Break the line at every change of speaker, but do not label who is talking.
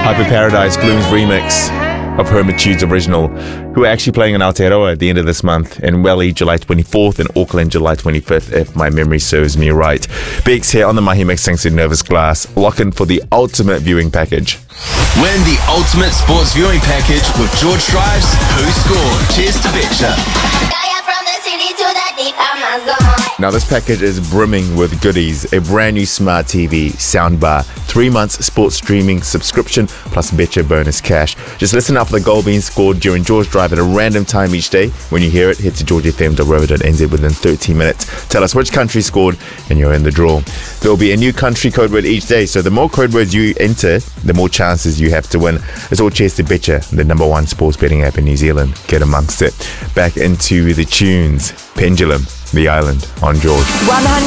Hyper Paradise Bloom's remix of Hermitude's original, who are actually playing in Aotearoa at the end of this month, in Welly July 24th, and Auckland July 25th, if my memory serves me right. Bex here on the Mahi Mix thanks to Nervous Glass. Lock in for the ultimate viewing package.
Win the ultimate sports viewing package with George Drives Who Scored. Cheers to Betcha.
Now this package is brimming with goodies: a brand new smart TV, soundbar, 3 months sports streaming subscription, plus Betcha bonus cash. Just listen out for the goal being scored during George Drive at a random time each day. When you hear it, head to georgefm.rover.nz within 13 minutes. Tell us which country scored and you're in the draw. There will be a new country code word each day, so the more code words you enter, the more chances you have to win. It's all cheers to Betcha, the #1 sports betting app in New Zealand. Get amongst it. Back into the tunes. Pendulum, The Island on George.
100